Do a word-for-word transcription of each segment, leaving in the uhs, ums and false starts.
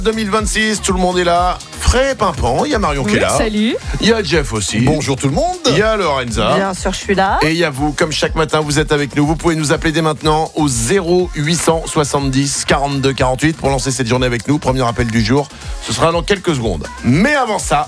deux mille vingt-six, tout le monde est là. Frais et pimpant, il y a Marion Oui, qui est là. Salut. Il y a Jeff aussi. Bonjour tout le monde. Il y a Lorenza. Bien sûr, je suis là. Et il y a vous, comme chaque matin, vous êtes avec nous. Vous pouvez nous appeler dès maintenant au zéro huit cent soixante-dix quarante-deux quarante-huit pour lancer cette journée avec nous. Premier appel du jour, ce sera dans quelques secondes. Mais avant ça,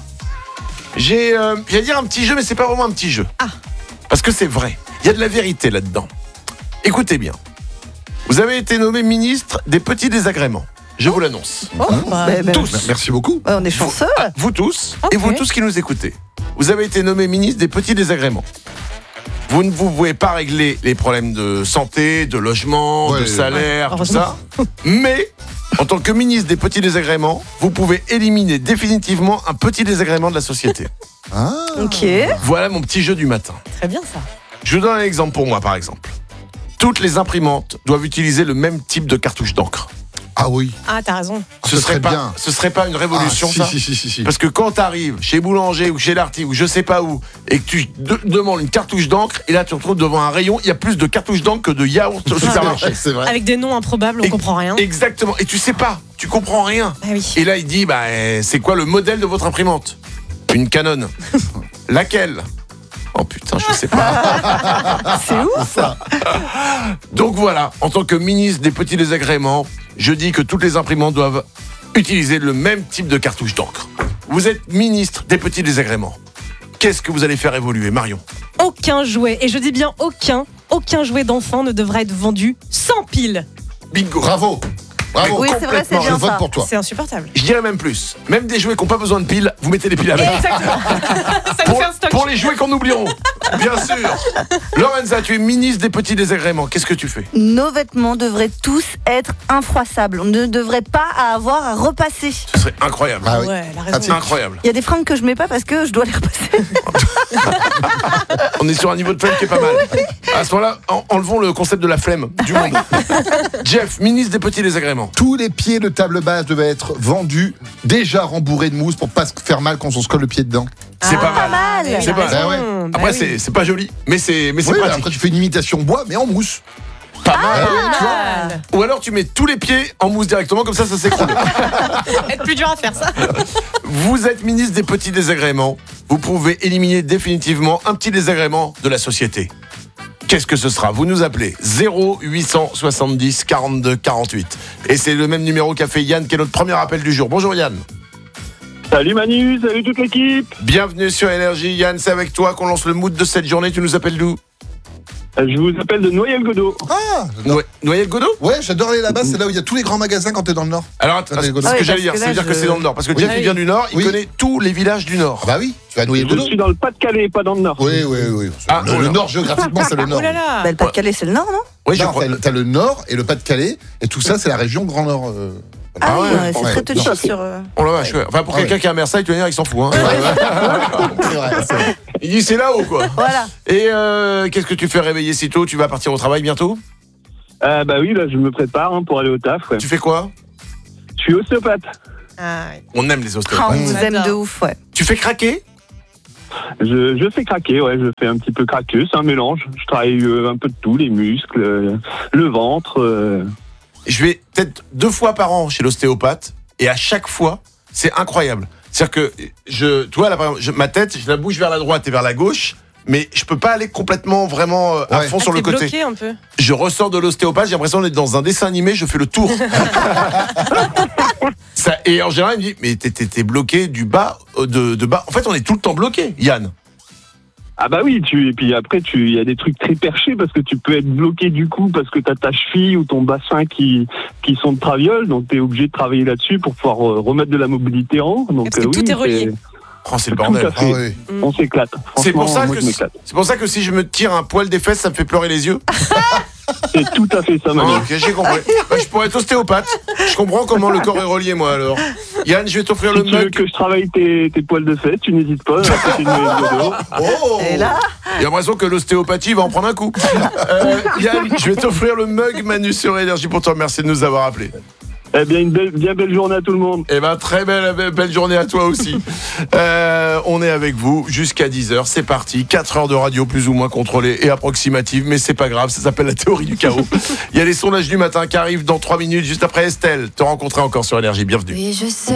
j'ai, euh, j'allais dire un petit jeu, mais c'est pas vraiment un petit jeu. Ah. Parce que c'est vrai, il y a de la vérité là-dedans. Écoutez bien. Vous avez été nommé ministre des petits désagréments. Je vous l'annonce. Oh, bah, Ben, ben, Tous. Merci beaucoup. ouais, on est chanceux. Ah, vous tous, Ok. et vous tous qui nous écoutez. Vous avez été nommé ministre des petits désagréments. Vous ne vous pouvez pas régler les problèmes de santé, de logement, Ouais, de salaire, ouais, tout ça. Mais, en tant que ministre des petits désagréments, vous pouvez éliminer définitivement un petit désagrément de la société. Ah. Ok. Voilà mon petit jeu du matin. Très bien ça. Je vous donne un exemple pour moi, par exemple. Toutes les imprimantes doivent utiliser le même type de cartouche d'encre. Ah oui. Ah, t'as raison. Ce Ce serait serait pas, bien. ce serait pas une révolution, ah, si, ça si, si, si, si. Parce que quand t'arrives chez Boulanger ou chez Darty ou je sais pas où et que tu de- demandes une cartouche d'encre et là tu te retrouves devant un rayon, il y a plus de cartouches d'encre que de yaourt au supermarché. C'est vrai. Avec des noms improbables, on Et- comprend rien. Exactement. Et tu sais pas, tu comprends rien. Ah oui. Et là il dit bah euh, c'est quoi le modèle de votre imprimante? Une Canon. Laquelle? Oh putain, je sais pas. C'est ouf. Ça. Donc voilà, en tant que ministre des petits désagréments, je dis que toutes les imprimantes doivent utiliser le même type de cartouche d'encre. Vous êtes ministre des petits désagréments. Qu'est-ce que vous allez faire évoluer, Marion? Aucun jouet, et je dis bien aucun, aucun jouet d'enfant ne devra être vendu sans pile. Bingo. Bravo. Bravo. Oui, c'est vrai, c'est Je bien vote ça. pour toi. C'est insupportable. Je dirais même plus. Même des jouets qui n'ont pas besoin de piles, vous mettez des piles avec. Exactement. Ça nous Pour, fait un stock. pour les jouets qu'on oublieront. Bien sûr. Lorenza, tu es ministre des petits désagréments. Qu'est-ce que tu fais? Nos vêtements devraient tous être infroissables. On ne devrait pas avoir à repasser. Ce serait incroyable. Ah oui. Ouais, la Ah, raison. Incroyable. Il y a des fringues que je mets pas parce que je dois les repasser. On est sur un niveau de flemme qui est pas mal. À ce moment-là, en- enlevons le concept de la flemme du monde. Jeff, ministre des petits désagréments. Tous les pieds de table basse devaient être vendus, déjà rembourrés de mousse pour pas se faire mal quand on se colle le pied dedans. C'est pas Pas mal. mal. C'est Il a pas raison. mal. Bah Après, oui. c'est, c'est pas joli, mais c'est, mais c'est Oui, mais pratique. après tu fais une imitation bois, mais en mousse. Pas mal. Pas mal. Ou alors tu mets tous les pieds en mousse directement, comme ça, ça s'écroule. Être plus dur à faire ça. Vous êtes ministre des petits désagréments. Vous pouvez éliminer définitivement un petit désagrément de la société. Qu'est-ce que ce sera? Vous nous appelez zéro huit cent soixante-dix quarante-deux quarante-huit. Et c'est le même numéro qu'a fait Yann, qui est notre premier appel du jour. Bonjour Yann. Salut Manu, salut toute l'équipe. Bienvenue sur Énergie. Yann, c'est avec toi qu'on lance le mood de cette journée. Tu nous appelles d'où? Euh, Je vous appelle de Noyelles-Godeau. Ah. Noë- Noyelles-Godeau? Ouais, j'adore aller là-bas. C'est là où il y a tous les grands magasins quand t'es dans le Nord. Alors, attends, Ah, c'est oui, ce que parce j'allais dire. que Ça là, veut dire que je- c'est dans le Nord. Parce que Oui. Jeff, il vient du Nord, il Oui. connaît tous les villages du Nord. Bah oui, tu vas à Je Noyer-Godeau. suis dans le Pas-de-Calais, pas dans le Nord. Oui, oui, oui. Ah, le, oh le là. Nord, géographiquement, c'est le Nord. Oh là là. Bah, le Pas-de-Calais, c'est le Nord, non? Oui, je Non, crois. t'as, t'as le Nord et le Pas-de-Calais, et tout ça, c'est la région Grand Nord. euh. Ah, Ah oui, ouais, ouais, c'est ouais, très touchy non. sur. euh, Oh la vache, ouais. Enfin, pour Ah quelqu'un ouais. qui est à Versailles, tu vas dire, il s'en fout. Hein. C'est vrai, c'est vrai. Il dit, c'est là-haut, quoi. Voilà. Et euh, qu'est-ce que tu fais réveiller si tôt? Tu vas partir au travail bientôt? Euh, bah oui, là je me prépare hein, pour aller au taf. Ouais. Tu fais quoi? Je suis ostéopathe. Ah, oui. On aime les Ah, ostéopathes. on vous aime J'adore. de ouf, ouais. Tu fais craquer? Je, je fais craquer, ouais, je fais un petit peu craqueux, c'est un mélange. Je travaille euh, un peu de tout, les muscles, euh, le ventre. euh. Je vais peut-être deux fois par an chez l'ostéopathe, et à chaque fois, c'est incroyable. C'est-à-dire que, je, tu vois, là, par exemple, je- ma tête, je la bouge vers la droite et vers la gauche, mais je peux pas aller complètement vraiment euh, à Ouais. fond Ah, sur le t'es côté. bloqué un peu. Je ressors de l'ostéopathe, j'ai l'impression d'être dans un dessin animé, je fais le tour. Ça, et en général, il me dit, mais t'es, t'es, t'es bloqué du bas, euh, de, de bas. En fait, on est tout le temps bloqué, Yann. Ah bah oui, tu, et puis après tu, il y a des trucs très perchés parce que tu peux être bloqué du coup parce que t'as ta cheville ou ton bassin qui, qui sont de traviole, donc t'es obligé de travailler là-dessus pour pouvoir euh, remettre de la mobilité en haut. Donc Parce que euh, tout oui, est relié. Oh, c'est le Tout bordel. à Ah fait. oui. On s'éclate. C'est pour, Franchement, ça moi, que, je m'éclate. c'est pour ça que si je me tire un poil des fesses, ça me fait pleurer les yeux. C'est tout à fait ça, Ah, Manu. ok, j'ai compris. Bah, je pourrais être ostéopathe. Je comprends comment le corps est relié, moi, alors. Yann, je vais t'offrir Si le tu veux mug. que je travaille tes, tes poils de fesses, tu n'hésites pas. à côté de Noyelles-Godeau. Oh. Et là, J'ai l'impression que l'ostéopathie va en prendre un coup. Euh, Yann, je vais t'offrir le mug Manu sur Énergie pour toi. Merci de nous avoir appelés. Eh bien, une belle, bien belle journée à tout le monde. Eh ben, très belle, belle, belle journée à toi aussi. euh, on est avec vous jusqu'à dix heures. C'est parti. quatre heures de radio plus ou moins contrôlée et approximative, mais c'est pas grave. Ça s'appelle la théorie du chaos. Il y a les sondages du matin qui arrivent dans trois minutes, juste après Estelle. Te rencontrer encore sur Énergie. Bienvenue. Oui, je sais.